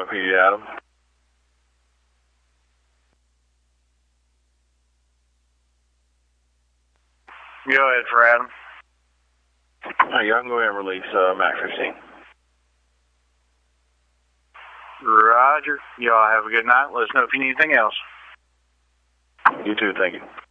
PD Adam. Go ahead for Adam. Y'all can go ahead and release Mac 15. Roger. Y'all have a good night. Let us know if you need anything else. You too, thank you.